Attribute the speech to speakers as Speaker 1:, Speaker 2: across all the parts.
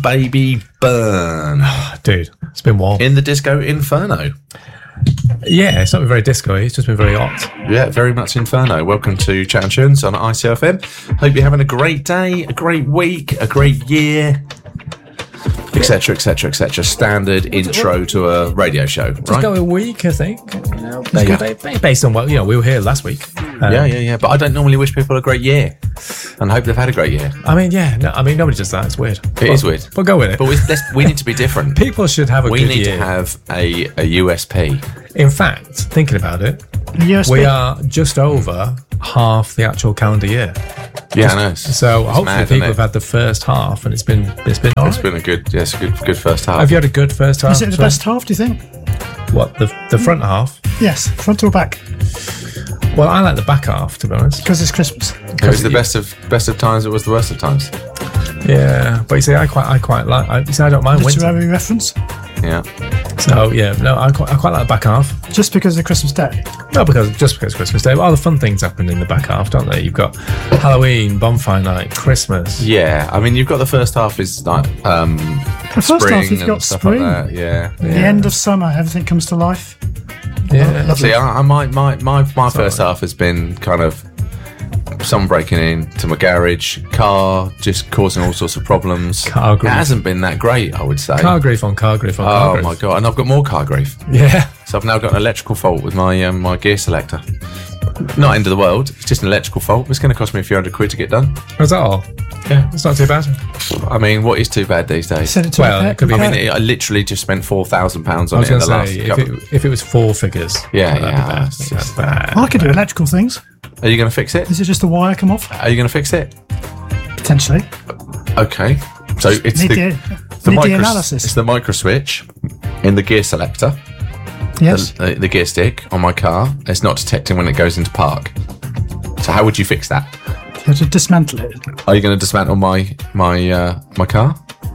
Speaker 1: baby burn.
Speaker 2: Dude, it's been warm.
Speaker 1: In the disco inferno.
Speaker 2: Yeah, it's not been very disco-y, it's just been very hot.
Speaker 1: Yeah, very much inferno. Welcome to Chat and Tunes on ICFM. Hope you're having a great day, a great week, a great year, etc, etc, etc. Standard intro to a radio show, right?
Speaker 2: Just go a week, I think. Based on what, we were here last week.
Speaker 1: Yeah. But I don't normally wish people a great year. And I hope they've had a great year.
Speaker 2: Nobody does that. It's weird.
Speaker 1: It is weird.
Speaker 2: But go with it.
Speaker 1: But we need to be different.
Speaker 2: People should have a good year.
Speaker 1: We need to have a USP.
Speaker 2: In fact, thinking about it, we are just over half the actual calendar year.
Speaker 1: Yeah, I know.
Speaker 2: So hopefully people have had the first half, and it's been all right.
Speaker 1: It's been a good first half.
Speaker 2: Have you had a good first half?
Speaker 3: Is it the best half, do you think?
Speaker 2: What, the front half?
Speaker 3: Yes, front or back?
Speaker 2: Well, I like the back half, to be honest.
Speaker 3: Because it's Christmas.
Speaker 1: It was the best of times. It was the worst of times.
Speaker 2: Yeah, but you see, I quite like. I don't mind winter.
Speaker 3: Literary reference.
Speaker 1: Yeah.
Speaker 2: So I quite like the back half.
Speaker 3: Just because of Christmas Day.
Speaker 2: No, just because Christmas Day. But all the fun things happen in the back half, don't they? You've got Halloween, bonfire night, Christmas.
Speaker 1: Yeah, I mean, you've got the first half is like
Speaker 3: the first half you've got spring.
Speaker 1: Like that. Yeah.
Speaker 3: The end of summer, everything comes to life.
Speaker 2: Yeah.
Speaker 1: See, my first half has been kind of someone breaking into my garage, car just causing all sorts of problems.
Speaker 2: Car grief.
Speaker 1: It hasn't been that great, I would say.
Speaker 2: Car grief on car grief on car grief.
Speaker 1: Oh my god! And I've got more car grief.
Speaker 2: Yeah.
Speaker 1: So I've now got an electrical fault with my my gear selector. Not end of the world. It's just an electrical fault. It's going to cost me a few £100 to get done.
Speaker 2: Was that all?
Speaker 1: Yeah,
Speaker 2: it's not too bad.
Speaker 1: I mean, what is too bad these days?
Speaker 3: Send it to
Speaker 2: it could be.
Speaker 1: I literally just spent £4,000 on it in the last couple.
Speaker 2: If it was four figures.
Speaker 1: Yeah.
Speaker 2: That's bad.
Speaker 3: I could do electrical things.
Speaker 1: Are you going to fix it?
Speaker 3: Is it just the wire come off?
Speaker 1: Are you going to fix it?
Speaker 3: Potentially.
Speaker 1: Okay. So it's the
Speaker 3: analysis.
Speaker 1: It's the micro switch in the gear selector.
Speaker 3: Yes.
Speaker 1: The gear stick on my car. It's not detecting when it goes into park. So how would you fix that?
Speaker 3: You have to dismantle it.
Speaker 1: Are you going to dismantle my car?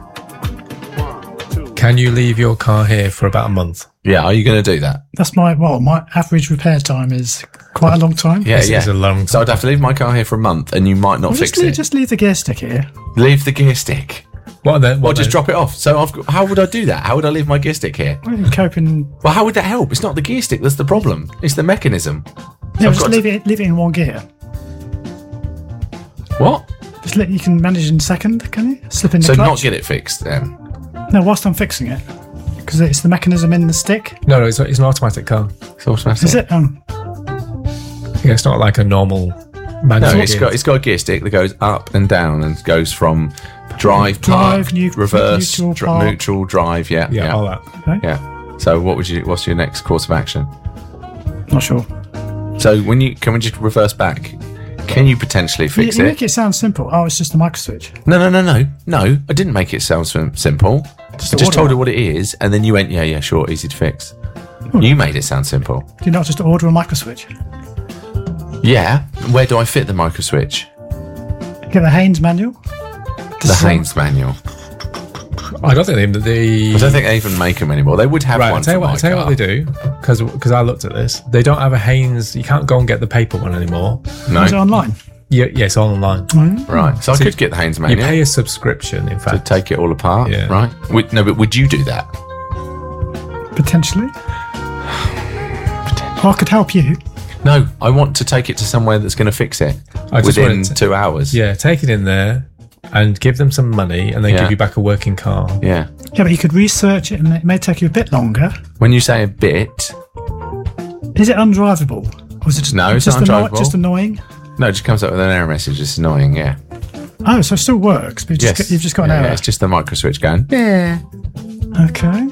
Speaker 2: Can you leave your car here for about a month?
Speaker 1: Yeah, are you going to do that?
Speaker 3: That's my average repair time is quite a long time.
Speaker 1: Yeah,
Speaker 2: It's a long time.
Speaker 1: So I'd have to leave my car here for a month, and you might not fix it.
Speaker 3: Just leave the gear stick here.
Speaker 1: Leave the gear stick.
Speaker 2: What then?
Speaker 1: Or just drop it off. So how would I do that? How would I leave my gear stick here?
Speaker 3: Well,
Speaker 1: how would that help? It's not the gear stick that's the problem. It's the mechanism.
Speaker 3: Yeah, just leave it in one gear.
Speaker 1: What?
Speaker 3: You can manage in second, can you? Slip in the clutch.
Speaker 1: So not get it fixed then?
Speaker 3: No, whilst I'm fixing it. Because it's the mechanism in the stick.
Speaker 2: No, it's an automatic car.
Speaker 1: It's automatic.
Speaker 3: Is it?
Speaker 2: Yeah, it's not like a normal manual.
Speaker 1: No, it's got a gear stick that goes up and down and goes from drive, park, reverse, neutral, drive. Yeah,
Speaker 2: all that.
Speaker 3: Okay.
Speaker 1: Yeah. So what's your next course of action?
Speaker 3: Not sure.
Speaker 1: So can we just reverse back? Can you potentially fix it?
Speaker 3: You make it sound simple. Oh, it's just a micro switch.
Speaker 1: No. I didn't make it sound simple. I just told her what it is, and then you went, yeah, sure, easy to fix. You made it sound simple.
Speaker 3: Do you not just order a micro switch?
Speaker 1: Yeah. Where do I fit the micro switch?
Speaker 3: Get the Haynes manual.
Speaker 1: Haynes manual.
Speaker 2: I don't think
Speaker 1: I don't think they even make them anymore. They would have one.
Speaker 2: I'll tell you what they do, because I looked at this. They don't have a Haynes. You can't go and get the paper one anymore.
Speaker 1: No.
Speaker 3: Is it online?
Speaker 2: Yeah, it's all online.
Speaker 3: Mm-hmm.
Speaker 1: Right. So I could get the Haynes manual.
Speaker 2: You pay a subscription, in fact,
Speaker 1: to take it all apart.
Speaker 2: Yeah.
Speaker 1: Right. But would you do that?
Speaker 3: Potentially. I could help you.
Speaker 1: No, I want to take it to somewhere that's going to fix it within 2 hours.
Speaker 2: Yeah, take it in there and give them some money, and they give you back a working car.
Speaker 1: Yeah.
Speaker 3: Yeah, but you could research it, and it may take you a bit longer.
Speaker 1: When you say a bit,
Speaker 3: is it undrivable, or is it just
Speaker 1: it's not undrivable.
Speaker 3: Just annoying?
Speaker 1: No, it just comes up with an error message. It's annoying. Yeah.
Speaker 3: Oh, so it still works, but you've just got an error.
Speaker 1: Yeah, it's just the micro switch going. Yeah.
Speaker 3: Okay.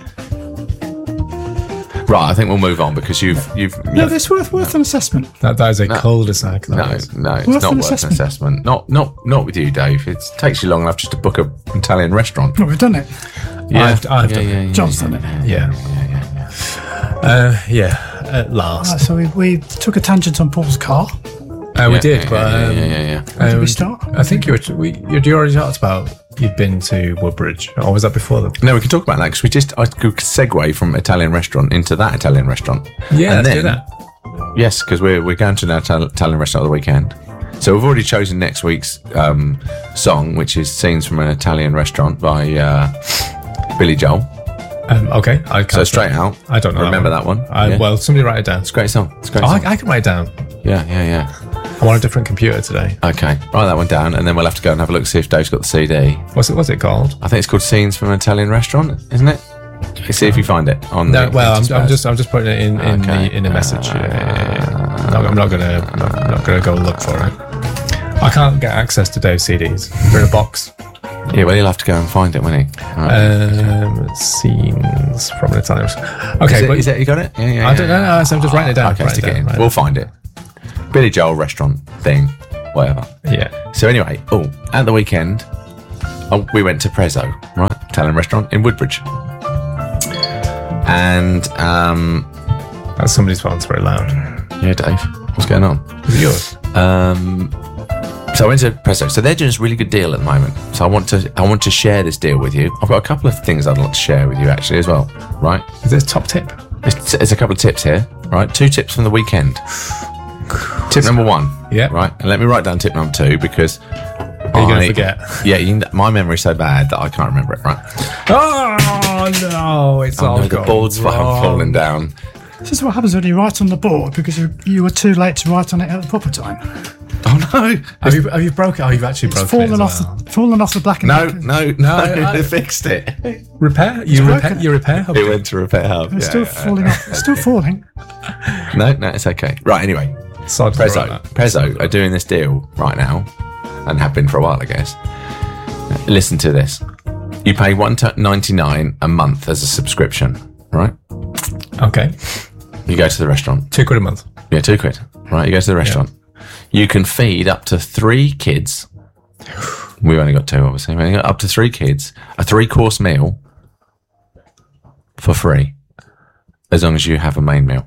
Speaker 1: Right, I think we'll move on because you've.
Speaker 3: No, it's worth an assessment.
Speaker 2: That is a cul-de-sac.
Speaker 1: No, it's not worth an assessment. Not with you, Dave. It takes you long enough just to book an Italian restaurant.
Speaker 3: Well, we've done it.
Speaker 2: Yeah, I've done it.
Speaker 3: John's done it.
Speaker 2: Yeah. At last.
Speaker 3: Right, so we took a tangent on Paul's car.
Speaker 2: We did, but
Speaker 3: Where did we start?
Speaker 2: I think you already talked about you'd been to Woodbridge, or was that before that?
Speaker 1: No, we can talk about that because I could segue from Italian restaurant into that Italian restaurant.
Speaker 2: Yeah, let's do that.
Speaker 1: Yes, because we're going to an Italian restaurant on the weekend. So we've already chosen next week's song, which is "Scenes from an Italian Restaurant" by Billy Joel.
Speaker 2: Okay. I can't
Speaker 1: So straight out.
Speaker 2: I don't know.
Speaker 1: Remember that one? Yeah.
Speaker 2: Well, somebody write it down.
Speaker 1: It's a great song. It's a great
Speaker 2: Oh,
Speaker 1: song.
Speaker 2: I can write it down.
Speaker 1: Yeah.
Speaker 2: I'm on a different computer today.
Speaker 1: Okay, write that one down, and then we'll have to go and have a look, see if Dave's got the CD.
Speaker 2: What's it called?
Speaker 1: I think it's called "Scenes from an Italian Restaurant," isn't it? Let's see if you find it on.
Speaker 2: No,
Speaker 1: the
Speaker 2: well, I'm
Speaker 1: Interspace.
Speaker 2: just putting it in
Speaker 1: Okay.
Speaker 2: the message. I'm not gonna go look for it. I can't get access to Dave's CDs. They're in a box.
Speaker 1: Yeah, well, he'll have to go and find it, won't he? Right.
Speaker 2: Scenes from an Italian. Okay,
Speaker 1: Is it you got it? Yeah.
Speaker 2: I don't know. So I'm just writing it down.
Speaker 1: Okay,
Speaker 2: Write
Speaker 1: stick it in.
Speaker 2: down.
Speaker 1: We'll find it. Billy Joel restaurant thing, whatever.
Speaker 2: Yeah.
Speaker 1: So anyway, at the weekend, we went to Prezzo, right? Italian restaurant in Woodbridge. And
Speaker 2: That's somebody's phone. It's very loud.
Speaker 1: yeah, Dave, what's going on?
Speaker 2: Is it yours?
Speaker 1: So I went to Prezzo. So they're doing this really good deal at the moment. So I want to share this deal with you. I've got a couple of things I'd like to share with you actually as well, right?
Speaker 2: Is this top tip?
Speaker 1: There's a couple of tips here, right? 2 tips from the weekend. Tip number 1.
Speaker 2: Yeah.
Speaker 1: Right. And let me write down tip number 2 because
Speaker 2: You're going to forget.
Speaker 1: Yeah, my memory's so bad that I can't remember it, right?
Speaker 2: Oh, no. It's all
Speaker 1: No, the
Speaker 2: gone
Speaker 1: board's
Speaker 2: wrong.
Speaker 1: falling down.
Speaker 3: This is what happens when you write on the board because you were too late to write on it at the proper time.
Speaker 1: Oh, no.
Speaker 2: Have you broken? Oh, you've actually
Speaker 3: It's
Speaker 2: broken
Speaker 3: fallen
Speaker 2: it
Speaker 3: off,
Speaker 2: as well.
Speaker 3: fallen off the black and white.
Speaker 1: No, they fixed it.
Speaker 2: Repair?
Speaker 3: broken.
Speaker 2: You repair? hub?
Speaker 1: It went to repair hub.
Speaker 3: It's
Speaker 1: Yeah,
Speaker 3: still
Speaker 1: yeah.
Speaker 3: falling off. It's still falling.
Speaker 1: No, it's okay. Right, anyway.
Speaker 2: Sod for that.
Speaker 1: Prezzo are doing this deal right now and have been for a while, I guess. Listen to this. You pay $1.99 a month as a subscription, right?
Speaker 2: Okay.
Speaker 1: You go to the restaurant.
Speaker 2: £2 a month.
Speaker 1: Yeah, £2. Right, you go to the restaurant. You can feed up to 3 kids. We've only got 2, obviously. We've only got up to 3 kids. A 3-course meal for free, as long as you have a main meal.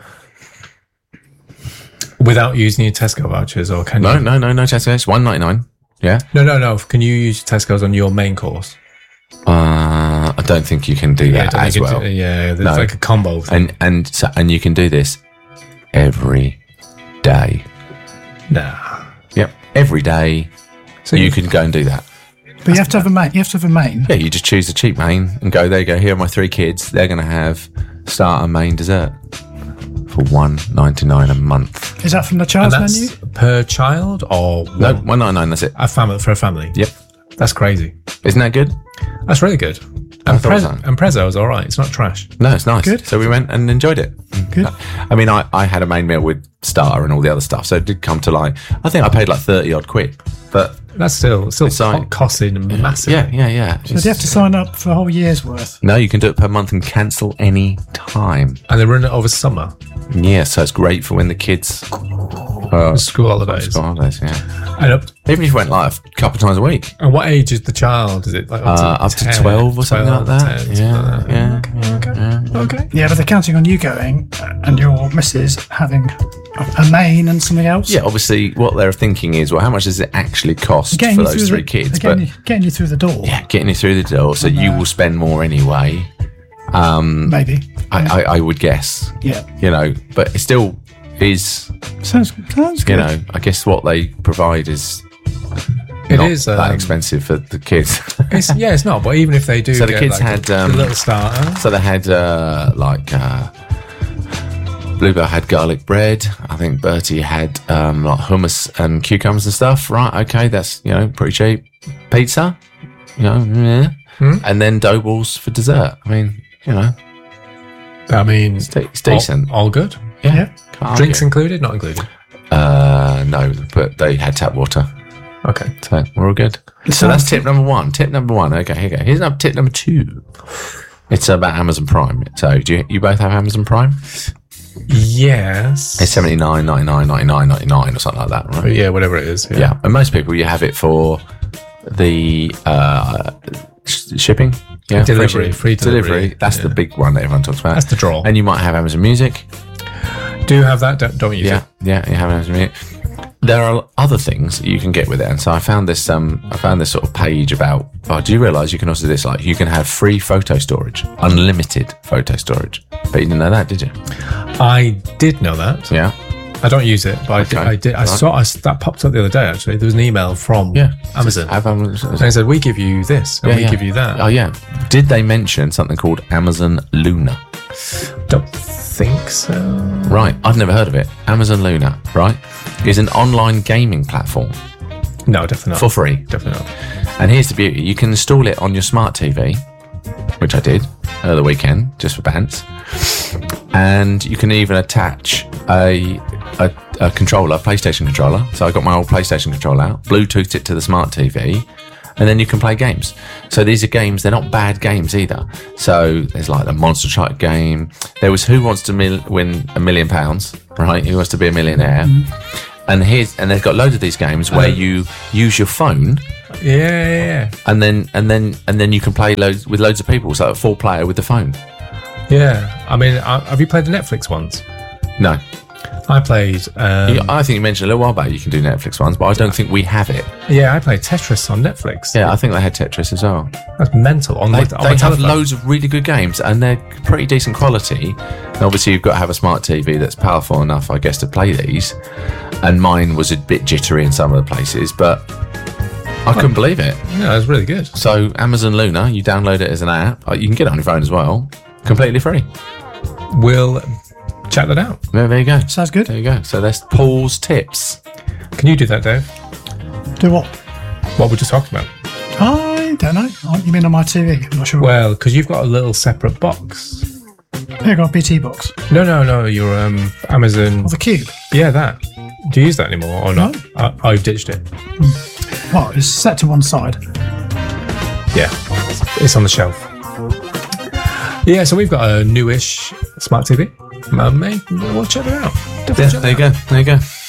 Speaker 2: Without using your Tesco vouchers, or can
Speaker 1: No,
Speaker 2: you?
Speaker 1: no Tesco. It's $1.99. Yeah.
Speaker 2: No. Can you use Tesco's on your main course?
Speaker 1: I don't think you can do that as well.
Speaker 2: There's
Speaker 1: No.
Speaker 2: like a combo thing.
Speaker 1: And you can do this every day.
Speaker 2: Nah.
Speaker 1: Yep, every day.
Speaker 2: So
Speaker 1: You can go and do that.
Speaker 3: But you have to have a main. You have to have a main.
Speaker 1: Yeah, you just choose the cheap main and go. There you go. Here are my 3 kids. They're going to have starter, main, dessert for $1.99 a month.
Speaker 3: Is that from the
Speaker 2: And
Speaker 3: child's menu?
Speaker 2: that's per child or
Speaker 1: No, $1.99. That's it.
Speaker 2: a family for a family?
Speaker 1: Yep.
Speaker 2: That's crazy.
Speaker 1: Isn't that good?
Speaker 2: That's really good.
Speaker 1: I
Speaker 2: And,
Speaker 1: thought so.
Speaker 2: Prezzo's all right. It's not trash.
Speaker 1: No, it's nice.
Speaker 3: Good.
Speaker 1: So we went and enjoyed it.
Speaker 3: Good.
Speaker 1: I mean, I had a main meal with starter and all the other stuff, so it did come to like I think I paid like 30 odd quid. But
Speaker 2: That's still
Speaker 1: like-
Speaker 2: costing massively.
Speaker 1: yeah.
Speaker 3: So do you have to sign up for a whole year's worth?
Speaker 1: No, you can do it per month and cancel any time.
Speaker 2: And they run it over summer,
Speaker 1: Yeah, so it's great for when the kids
Speaker 2: school holidays.
Speaker 1: school holidays. Yeah,
Speaker 2: And
Speaker 1: even if you went like a couple of times a week,
Speaker 2: and what age is the child? Is it like
Speaker 1: up to
Speaker 2: 10,
Speaker 1: 12 or something like that.
Speaker 2: 10, something like that?
Speaker 1: Yeah.
Speaker 2: Okay.
Speaker 3: Yeah, but they're counting on you going and your missus having a main and something else.
Speaker 1: Yeah, obviously, what they're thinking is, well, how much does it actually cost
Speaker 3: Getting
Speaker 1: for
Speaker 3: you
Speaker 1: those
Speaker 3: through
Speaker 1: 3 kids?
Speaker 3: Getting,
Speaker 1: But
Speaker 3: getting you through the door.
Speaker 1: yeah, getting you through the door, so you will spend more anyway.
Speaker 3: Maybe.
Speaker 1: I would guess.
Speaker 3: Yeah.
Speaker 1: You know, but it still is.
Speaker 3: Sounds good.
Speaker 1: You know, I guess what they provide is
Speaker 2: It
Speaker 1: not
Speaker 2: is,
Speaker 1: that expensive for the kids.
Speaker 2: It's not. But even if they do,
Speaker 1: So the
Speaker 2: get,
Speaker 1: kids
Speaker 2: like,
Speaker 1: had,
Speaker 2: a little starter.
Speaker 1: So they had Bluebell had garlic bread. I think Bertie had like hummus and cucumbers and stuff. Right? Okay, that's pretty cheap. Pizza, yeah. And then dough balls for dessert. I mean,
Speaker 2: I mean,
Speaker 1: it's decent.
Speaker 2: All good.
Speaker 3: Yeah.
Speaker 1: Can't
Speaker 2: Drinks
Speaker 1: argue.
Speaker 2: included, not included.
Speaker 1: No, but they had tap water,
Speaker 2: Okay.
Speaker 1: so we're all good. So that's tip number 1. Tip number 1. Okay, here you go. Here's tip number 2. It's about Amazon Prime. So do you both have Amazon Prime?
Speaker 2: Yes.
Speaker 1: It's $79, $99, $99, $99 or something like that, right?
Speaker 2: Yeah, whatever it is.
Speaker 1: Yeah, and most people you have it for the shipping, yeah,
Speaker 2: Free delivery.
Speaker 1: That's the big one that everyone talks about.
Speaker 2: That's the draw.
Speaker 1: And you might have Amazon Music.
Speaker 2: Do you have that? Don't use it.
Speaker 1: Yeah, you have Amazon Music. There are other things that you can get with it, and so I found this sort of page about. Oh, do you realise you can also do this? Like, you can have free photo storage, unlimited photo storage. But you didn't know that, did you?
Speaker 2: I did know that.
Speaker 1: Yeah.
Speaker 2: I don't use it, but I did. I saw that popped up the other day. Actually, there was an email from Amazon. And they said, "We give you this, and we give you that."
Speaker 1: Oh yeah. Did they mention something called Amazon Luna?
Speaker 2: Don't think so.
Speaker 1: Right. I've never heard of it. Amazon Luna, right, is an online gaming platform
Speaker 2: No, definitely not.
Speaker 1: for free.
Speaker 2: Definitely not.
Speaker 1: And here's the beauty: you can install it on your smart TV, which I did the weekend just for bants. And you can even attach a controller, PlayStation controller. So I got my old PlayStation controller out, Bluetoothed it to the smart TV, and then you can play games. So these are games, they're not bad games either. So there's like the Monster Truck game. There was Who Wants to Win £1 million, right? Who Wants to Be a Millionaire? And they've got loads of these games where you use your phone.
Speaker 2: Yeah.
Speaker 1: And then you can play with loads of people. So a 4-player with the phone.
Speaker 2: Yeah. I mean, have you played the Netflix ones?
Speaker 1: No.
Speaker 2: I played.
Speaker 1: I think you mentioned a little while back you can do Netflix ones, but I don't think we have it.
Speaker 2: Yeah, I played Tetris on Netflix.
Speaker 1: Yeah, I think they had Tetris as well.
Speaker 2: That's mental. On
Speaker 1: They
Speaker 2: my
Speaker 1: have
Speaker 2: telephone.
Speaker 1: loads of really good games, and they're pretty decent quality. And obviously, you've got to have a smart TV that's powerful enough, I guess, to play these. And mine was a bit jittery in some of the places, but I couldn't believe it.
Speaker 2: Yeah, it was really good.
Speaker 1: So Amazon Luna, you download it as an app. You can get it on your phone as well, completely free.
Speaker 2: We'll check that out.
Speaker 1: There you go.
Speaker 3: Sounds good.
Speaker 1: There you go. So there's Paul's tips.
Speaker 2: Can you do that, Dave?
Speaker 3: Do what?
Speaker 2: What we're just talking about?
Speaker 3: I don't know. You mean on my TV? I'm not sure.
Speaker 2: Well, because you've got a little separate box.
Speaker 3: I got a BT box.
Speaker 2: No. Your Amazon.
Speaker 3: Or the Cube.
Speaker 2: Yeah, that. Do you use that anymore or not?
Speaker 3: No.
Speaker 2: I've ditched it.
Speaker 3: Well, it's set to one side.
Speaker 2: Yeah, it's on the shelf. Yeah, so we've got a newish smart TV. We'll check it out.
Speaker 1: There you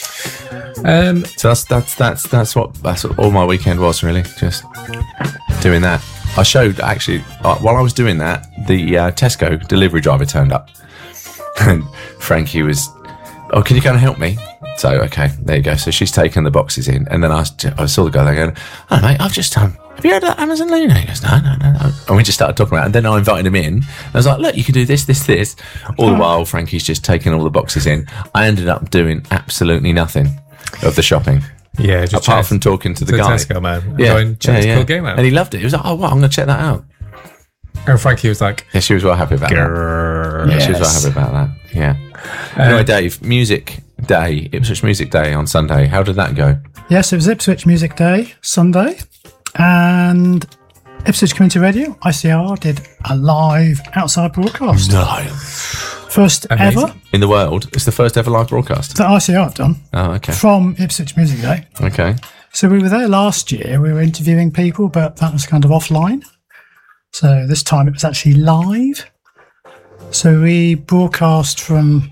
Speaker 1: go. So that's what all my weekend was, really, just doing that. I showed actually while I was doing that, the Tesco delivery driver turned up, and Frankie was, "Oh, can you go and help me?" So okay, there you go. So she's taken the boxes in, and then I saw the guy there going, "Oh mate, I've just have you heard of that Amazon Luna?" He goes, No. And we just started talking about it, and then I invited him in. I was like, "Look, you can do this. All the while, Frankie's just taking all the boxes in. I ended up doing absolutely nothing of the shopping.
Speaker 2: Yeah, just
Speaker 1: apart from talking to the guy.
Speaker 2: Tesco man.
Speaker 1: Yeah,
Speaker 2: check this cool game out.
Speaker 1: And he loved it. He was like, "Oh, wow, I'm going to check that out."
Speaker 2: And Frankie was like,
Speaker 1: Yeah, she was well happy about that. Yeah, she was well happy about that. Yeah. Anyway, Dave, Music Day, Ipswich Music Day on Sunday. How did that go?
Speaker 3: Yes, it was Ipswich Music Day, Sunday. And Ipswich Community Radio, ICR, did a live outside broadcast.
Speaker 1: No.
Speaker 3: First
Speaker 2: Amazing.
Speaker 3: ever
Speaker 1: In the world, it's the first ever live broadcast.
Speaker 3: that ICR have done
Speaker 1: Oh, okay.
Speaker 3: from Ipswich Music Day.
Speaker 1: Okay.
Speaker 3: So we were there last year. We were interviewing people, but that was kind of offline. So this time it was actually live. So we broadcast from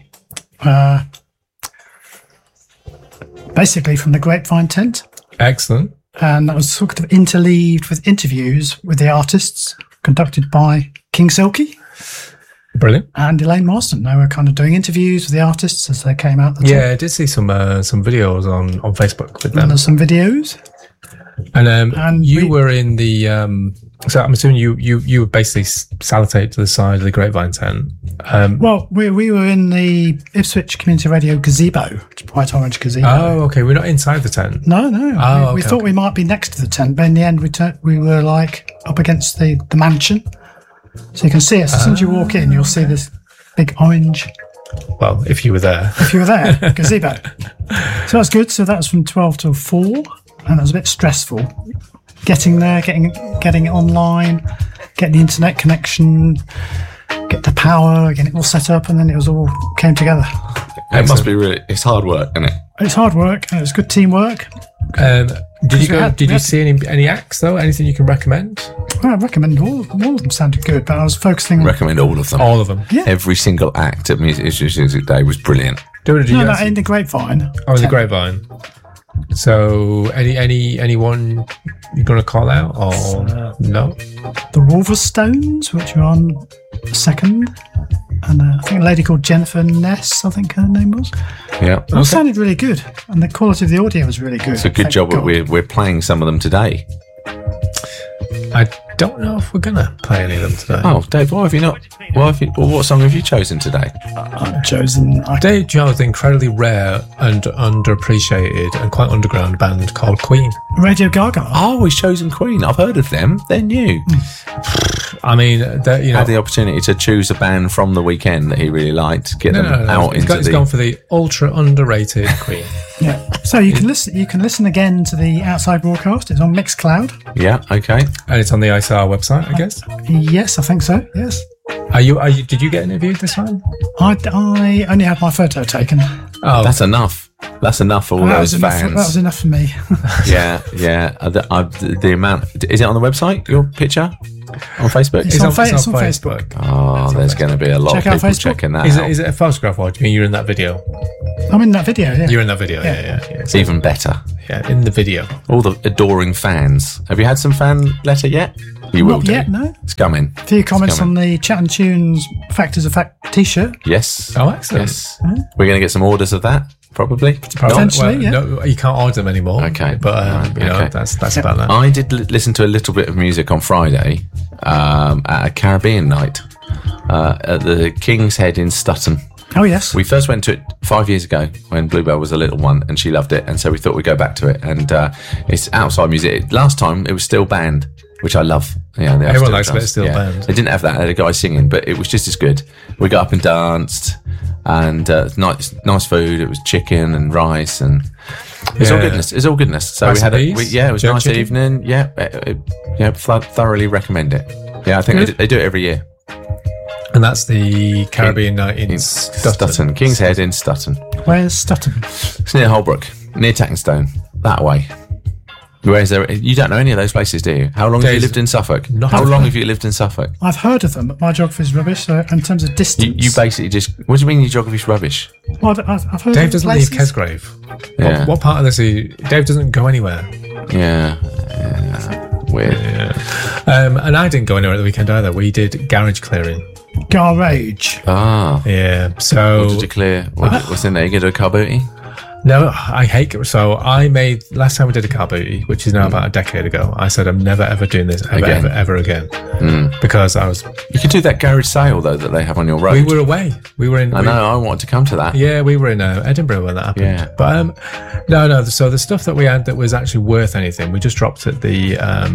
Speaker 3: basically from the Grapevine tent.
Speaker 2: excellent.
Speaker 3: And that was sort of interleaved with interviews with the artists conducted by King Silky
Speaker 2: Brilliant.
Speaker 3: and Elaine Marston. They were kind of doing interviews with the artists as they came out the
Speaker 2: Yeah, I did see some videos on Facebook with
Speaker 3: And
Speaker 2: them.
Speaker 3: there's some videos.
Speaker 2: And you
Speaker 3: we-
Speaker 2: were in the so I'm assuming you were basically salutated to the side of the Grapevine tent.
Speaker 3: Well, we were in the Ipswich Community Radio gazebo. It's bright orange gazebo.
Speaker 2: Oh, okay. We're not inside the tent.
Speaker 3: No.
Speaker 2: Oh,
Speaker 3: we
Speaker 2: okay,
Speaker 3: thought we might be next to the tent, but in the end we were like up against the mansion. So you can see us. As soon as you walk in, you'll see this big orange,
Speaker 2: Well, if you were there.
Speaker 3: if you were there, gazebo. So that's good. So that was from 12 till 4, and that was a bit stressful. Getting there, getting it online, getting the internet connection, get the power, getting it all set up, and then it was all came together.
Speaker 1: It must be really, it's hard work, isn't it?
Speaker 3: It's hard work, and it's good teamwork.
Speaker 2: Did you see any acts though? Anything you can recommend?
Speaker 3: Well, I recommend all of them sounded good, but I was focusing on
Speaker 1: Recommend all of them.
Speaker 2: All of them.
Speaker 3: Yeah.
Speaker 1: Every single act at Music Day was brilliant.
Speaker 2: Did you
Speaker 3: no,
Speaker 2: actually-
Speaker 3: in the Grapevine.
Speaker 2: Oh, in the Grapevine. So, anyone you're going to call out or no?
Speaker 3: The Wolverstones, which are on second, and I think a lady called Jennifer Ness, I think her name was.
Speaker 1: Yeah.
Speaker 3: It sounded really good, and the quality of the audio was really good.
Speaker 1: It's a good
Speaker 3: Thank
Speaker 1: job that
Speaker 3: God.
Speaker 1: we're playing some of them today.
Speaker 2: I don't know if we're gonna play any of them today.
Speaker 1: Oh, Dave, why have you not? What song have you chosen today?
Speaker 3: I've chosen.
Speaker 2: Dave chose an incredibly rare and underappreciated and quite underground band called Queen.
Speaker 3: Radio Gaga.
Speaker 1: Oh, he's chosen Queen. I've heard of them. They're new.
Speaker 2: I mean,
Speaker 1: Had the opportunity to choose a band from the weekend that he really liked, get them out into
Speaker 2: He's gone for the ultra underrated Queen.
Speaker 3: Yeah. So you can listen. You can listen again to the Outside broadcast. It's on Mixcloud.
Speaker 1: Yeah. Okay.
Speaker 2: And it's on the ISR website, I guess.
Speaker 3: Yes, I think so. Yes.
Speaker 2: Are you? Did you get interviewed this time?
Speaker 3: I only had my photo taken.
Speaker 2: Oh,
Speaker 1: That's enough. That's enough for all those fans.
Speaker 3: That was enough for me.
Speaker 1: Yeah. The amount. Is it on the website? Your picture on Facebook?
Speaker 3: It's on Facebook.
Speaker 1: Oh, there's going to be a lot
Speaker 3: Check
Speaker 1: of
Speaker 3: out
Speaker 1: people
Speaker 3: Facebook.
Speaker 1: checking that
Speaker 2: is
Speaker 1: out.
Speaker 2: it a photograph or do you mean you're in that video?
Speaker 3: I'm in that video. Yeah.
Speaker 2: You're in that video. Yeah.
Speaker 1: It's even better.
Speaker 2: Yeah, in the video.
Speaker 1: All the adoring fans. Have you had some fan letter yet? You will
Speaker 3: Not
Speaker 1: do.
Speaker 3: yet. No.
Speaker 1: It's coming.
Speaker 3: A few comments on the Chat and Tunes Factors of Fact T-shirt.
Speaker 1: Yes.
Speaker 2: Oh, excellent.
Speaker 1: Yes. We're going to get some orders of that, probably.
Speaker 3: Potentially, yeah.
Speaker 2: No, you can't order them anymore.
Speaker 1: Okay.
Speaker 2: But
Speaker 1: Okay.
Speaker 2: that's about that.
Speaker 1: I did listen to a little bit of music on Friday at a Caribbean night at the King's Head in Stutton.
Speaker 3: Oh yes.
Speaker 1: We first went to it 5 years ago when Bluebell was a little one and she loved it, and so we thought we'd go back to it. And it's outside music. Last time it was still band, which I love. Yeah,
Speaker 2: Everyone likes a bit of steel band.
Speaker 1: They didn't have that. They had a guy singing, but it was just as good. We got up and danced, and nice food. It was chicken and rice, and it's all goodness. It's all goodness. So
Speaker 2: Rice
Speaker 1: we had
Speaker 2: and peas?
Speaker 1: it was a
Speaker 2: Jerk
Speaker 1: nice
Speaker 2: chicken?
Speaker 1: evening. Yeah, thoroughly recommend it. Yeah, I think they do it every year.
Speaker 2: And that's the Caribbean night in
Speaker 1: Stutton. King's Head in Stutton.
Speaker 3: Where's Stutton?
Speaker 1: It's near Holbrook, near Tackenstone, that way. Where's there? You don't know any of those places, do you? How long have you lived in Suffolk? How long have you lived in Suffolk?
Speaker 3: I've heard of them, but my geography's rubbish. So in terms of distance,
Speaker 1: You basically just. What do you mean your geography's rubbish?
Speaker 3: Well, I've heard
Speaker 2: Dave
Speaker 3: of
Speaker 2: doesn't
Speaker 3: places.
Speaker 2: leave Kesgrave.
Speaker 1: Yeah.
Speaker 2: What part of this? Dave doesn't go anywhere.
Speaker 1: Yeah. Weird.
Speaker 2: And I didn't go anywhere at the weekend either. We did garage clearing.
Speaker 3: Garage.
Speaker 1: Ah.
Speaker 2: Yeah. So
Speaker 1: What did you clear? What's in there? You get a car booty?
Speaker 2: no, I hate. So I made last time we did a car booty, which is now about a decade ago. I said I'm never ever doing this ever again because I was.
Speaker 1: You could do that garage sale though that they have on your road.
Speaker 2: We were away. We were in.
Speaker 1: I know. I wanted to come to that.
Speaker 2: Yeah, we were in Edinburgh when that happened.
Speaker 1: Yeah.
Speaker 2: But no. So the stuff that we had that was actually worth anything, we just dropped at the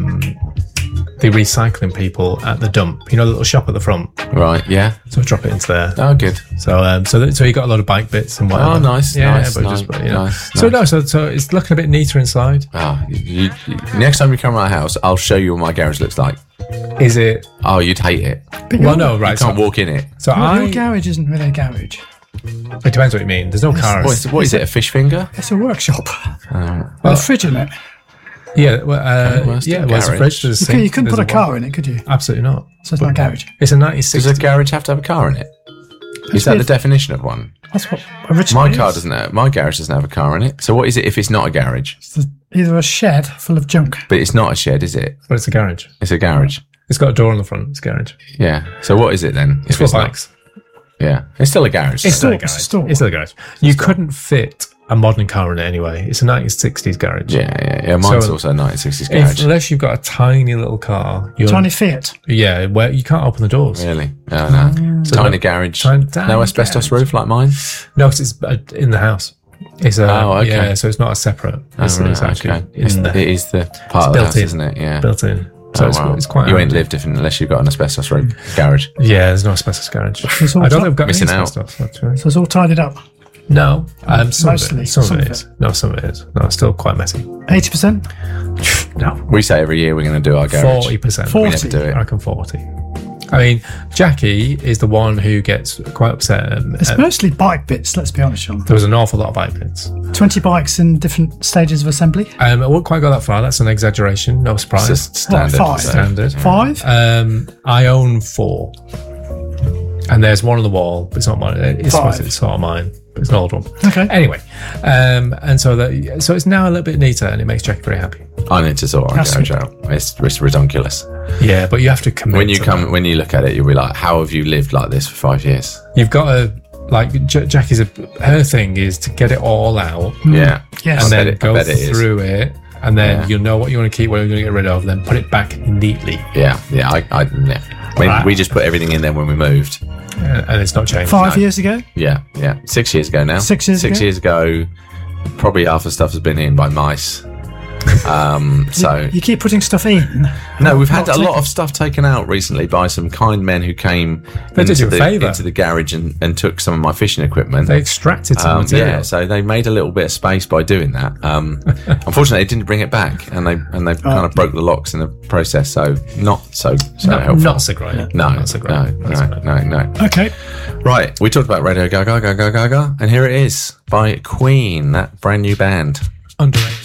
Speaker 2: recycling people at the dump. You know, the little shop at the front.
Speaker 1: Right. Yeah.
Speaker 2: So we drop it into there.
Speaker 1: Oh, good.
Speaker 2: So so you got a lot of bike bits and whatever.
Speaker 1: Oh, nice.
Speaker 2: Yeah,
Speaker 1: nice,
Speaker 2: but
Speaker 1: nice,
Speaker 2: just you know.
Speaker 1: nice,
Speaker 2: So
Speaker 1: nice.
Speaker 2: so it's looking a bit neater inside.
Speaker 1: Ah, next time you come to my house, I'll show you what my garage looks like.
Speaker 2: Is it?
Speaker 1: Oh, you'd hate it.
Speaker 2: Well, no, right.
Speaker 1: You can't walk in it.
Speaker 2: So
Speaker 3: Your garage isn't really a garage.
Speaker 2: it depends what you mean. There's no cars.
Speaker 1: What is it? A fish finger?
Speaker 3: It's a workshop. With a fridge in it.
Speaker 2: Yeah, well,
Speaker 1: it's still a
Speaker 2: it's a
Speaker 1: garage.
Speaker 2: fridge. There's a
Speaker 3: You
Speaker 2: sink,
Speaker 3: couldn't
Speaker 2: there's
Speaker 3: put a
Speaker 2: wall.
Speaker 3: car in it, could you?
Speaker 2: Absolutely not.
Speaker 3: So it's not a garage.
Speaker 2: It's a
Speaker 1: Does
Speaker 2: 1960s.
Speaker 1: a garage have to have a car in it? Is that the
Speaker 3: weird.
Speaker 1: definition of one?
Speaker 3: That's what originally.
Speaker 1: My garage doesn't have a car in it. So what is it if it's not a garage?
Speaker 3: It's either a shed full of junk.
Speaker 1: But it's not a shed, is it?
Speaker 2: But it's a garage.
Speaker 1: It's a garage.
Speaker 2: It's got a door on the front. It's a garage.
Speaker 1: Yeah. So what is it then?
Speaker 2: It's
Speaker 1: if
Speaker 2: for
Speaker 1: not-
Speaker 2: bikes.
Speaker 1: Yeah. It's still a garage.
Speaker 2: It's still a
Speaker 3: It's a
Speaker 2: garage.
Speaker 3: store.
Speaker 2: It's still a garage. You couldn't fit a modern car in it anyway. It's a 1960s garage.
Speaker 1: Yeah. Mine's
Speaker 2: So-
Speaker 1: also a 1960s garage.
Speaker 2: Unless you've got a tiny little car, you're
Speaker 3: Tiny Fiat.
Speaker 2: yeah, where you can't open the doors.
Speaker 1: Really? Oh, no. Tiny garage.
Speaker 2: tiny
Speaker 1: No asbestos
Speaker 2: garage.
Speaker 1: roof like mine?
Speaker 2: No, 'cause it's in the house. It's a
Speaker 1: Oh, okay.
Speaker 2: yeah, so it's not a separate. It's,
Speaker 1: Right,
Speaker 2: it's actually
Speaker 1: okay.
Speaker 2: in there,
Speaker 1: It is the part of the
Speaker 2: built
Speaker 1: house,
Speaker 2: in.
Speaker 1: isn't it? Yeah.
Speaker 2: built in. So
Speaker 1: Oh,
Speaker 2: it's,
Speaker 1: wow.
Speaker 2: it's quite.
Speaker 1: You ain't
Speaker 2: handy.
Speaker 1: lived unless you've got an asbestos roof garage.
Speaker 2: Yeah, there's no asbestos garage.
Speaker 3: It's all
Speaker 2: I don't think they've got
Speaker 1: missing
Speaker 2: any
Speaker 1: out.
Speaker 2: asbestos. That's right.
Speaker 3: So it's all tidied up.
Speaker 2: No, some
Speaker 3: Mostly,
Speaker 2: of it. Some
Speaker 3: some
Speaker 2: of
Speaker 3: of
Speaker 2: it is. No, some of it is. No, it's still quite messy.
Speaker 3: 80%?
Speaker 2: No,
Speaker 1: We say every year we're going to do our garage.
Speaker 2: 40%.
Speaker 3: 40.
Speaker 1: We never do it.
Speaker 2: I reckon 40. I mean, Jackie is the one who gets quite upset.
Speaker 3: It's mostly bike bits, let's be honest, Sean.
Speaker 2: There was an awful lot of bike bits.
Speaker 3: 20 bikes in different stages of assembly.
Speaker 2: I wouldn't quite go that far. That's an exaggeration. No
Speaker 1: It's
Speaker 2: surprise.
Speaker 1: just standard.
Speaker 3: What, 5?
Speaker 1: so-
Speaker 2: Standard.
Speaker 3: 5?
Speaker 2: I own 4. And there's one on the wall, but it's not mine. It's
Speaker 3: 5.
Speaker 2: it's sort of mine, but it's an old one.
Speaker 3: Okay.
Speaker 2: Anyway, and so it's now a little bit neater, and it makes Jackie very happy.
Speaker 1: I need to sort our
Speaker 3: That's
Speaker 1: garage
Speaker 3: good.
Speaker 1: out. It's ridiculous.
Speaker 2: Yeah, but you have to commit.
Speaker 1: When you
Speaker 2: to
Speaker 1: come,
Speaker 2: that.
Speaker 1: when you look at it, you'll be like, "How have you lived like this for 5 years?"
Speaker 2: You've got to like Jackie's. Her thing is to get it all out,
Speaker 1: Yeah,
Speaker 3: Yes.
Speaker 2: and
Speaker 1: I
Speaker 2: then
Speaker 1: bet it- I
Speaker 2: go
Speaker 1: bet it is.
Speaker 2: through it and then you'll know what you want to keep, what you're going to get rid of, then put it back neatly.
Speaker 1: Yeah. We just put everything in there when we moved.
Speaker 2: And it's not changed.
Speaker 3: 5 years ago?
Speaker 1: Yeah. 6 years ago now.
Speaker 3: 6 years ago?
Speaker 1: 6 years ago, probably half the stuff has been in by mice. So
Speaker 3: you keep putting stuff in.
Speaker 1: No, we've had a lot of stuff taken out recently by some kind men who came into the garage and took some of my fishing equipment.
Speaker 2: They extracted some material.
Speaker 1: Yeah, so they made a little bit of space by doing that. Unfortunately, they didn't bring it back, and they kind of broke the locks in the process. So not so helpful.
Speaker 2: Not so great.
Speaker 1: No.
Speaker 3: Okay.
Speaker 1: Right, we talked about Radio Gaga, and here it is by Queen, that brand new band.
Speaker 2: Underrated.